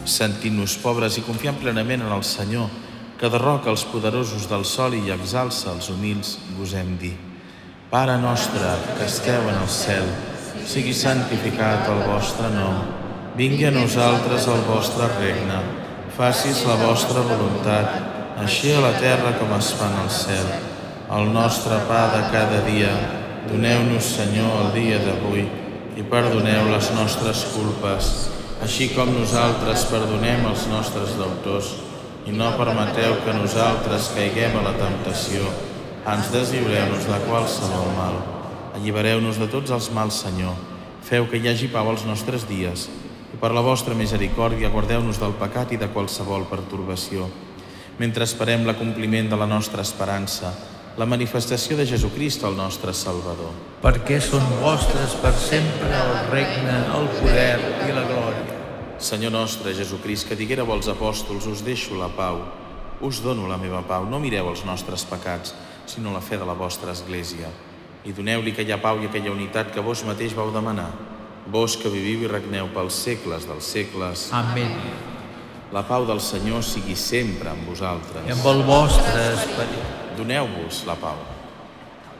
Sentint-nos pobres i confiant plenament en el Senyor, que derroca els poderosos del sol i exalça els humils, gosem dir: Pare nostre, que esteu en el cel, sigui santificat el vostre nom. Vingui a nosaltres el vostre regne. Facis la vostra voluntat, així a la terra com es fa en el cel. El nostre pa de cada dia, doneu-nos, Senyor, el dia d'avui, i perdoneu les nostres culpes, així com nosaltres perdonem els nostres deutors, i no permeteu que nosaltres caiguem a la temptació, ans deslliureu-nos de qualsevol mal. Allibereu-nos de tots els mals, Senyor. Feu que hi hagi pau als nostres dies, i per la vostra misericòrdia guardeu-nos del pecat i de qualsevol pertorbació, mentre esperem l'acompliment de la nostra esperança, la manifestació de Jesucrist, el nostre Salvador. Perquè són vostres per sempre el regne, el poder i la glòria. Senyor nostre Jesucrist, que diguéreu als apòstols: us deixo la pau, us dono la meva pau. No mireu els nostres pecats, sinó la fe de la vostra Església. I doneu-li aquella pau i aquella unitat que vos mateix vau demanar. Vos que viviu i regneu pels segles dels segles. Amén. La pau del Senyor sigui sempre amb vosaltres. I amb el vostre esperit. Doneu-vos la pau.